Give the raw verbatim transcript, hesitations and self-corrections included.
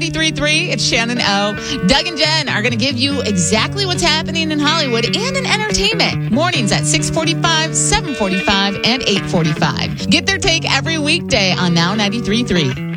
ninety-three point three, it's Shannon O. Doug and Jen are going to give you exactly what's happening in Hollywood and in entertainment. Mornings at six forty-five, seven forty-five, and eight forty-five. Get their take every weekday on Now ninety-three point three.